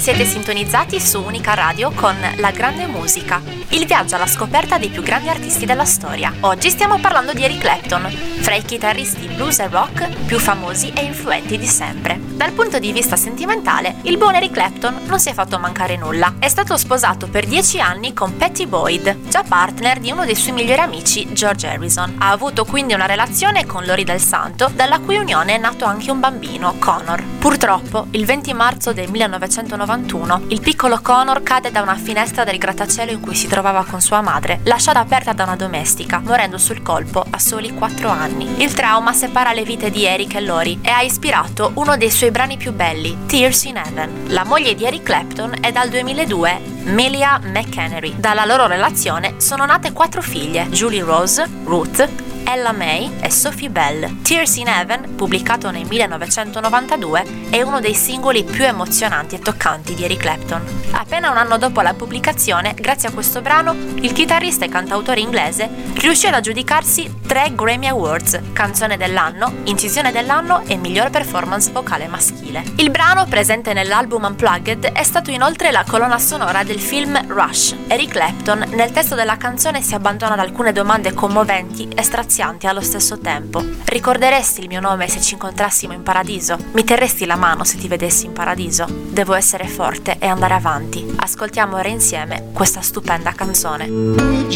Siete sintonizzati su Unica Radio con La Grande Musica, il viaggio alla scoperta dei più grandi artisti della storia. Oggi stiamo parlando di Eric Clapton, fra i chitarristi blues e rock più famosi e influenti di sempre. Dal punto di vista sentimentale, il buon Eric Clapton non si è fatto mancare nulla. È stato sposato per 10 anni con Pattie Boyd, già partner di uno dei suoi migliori amici, George Harrison. Ha avuto quindi una relazione con Lori Del Santo, dalla cui unione è nato anche un bambino, Connor. Purtroppo, il 20 marzo del 1991, il piccolo Connor cade da una finestra del grattacielo in cui si trovava con sua madre, lasciata aperta da una domestica, morendo sul colpo a soli 4 anni. Il trauma separa le vite di Eric e Lori e ha ispirato uno dei suoi brani più belli, Tears in Heaven. La moglie di Eric Clapton è dal 2002 Melia McHenry. Dalla loro relazione sono nate 4 figlie, Julie Rose, Ruth, Ella May e Sophie Bell. Tears in Heaven, pubblicato nel 1992, è uno dei singoli più emozionanti e toccanti di Eric Clapton. Appena un anno dopo la pubblicazione, grazie a questo brano, il chitarrista e cantautore inglese riuscì ad aggiudicarsi 3 Grammy Awards, canzone dell'anno, incisione dell'anno e miglior performance vocale maschile. Il brano, presente nell'album Unplugged, è stato inoltre la colonna sonora del film Rush. Eric Clapton, nel testo della canzone, si abbandona ad alcune domande commoventi e strazianti allo stesso tempo. Ricorderesti il mio nome se ci incontrassimo in paradiso? Mi terresti la mano se ti vedessi in paradiso? Devo essere forte e andare avanti. Ascoltiamo ora insieme questa stupenda canzone.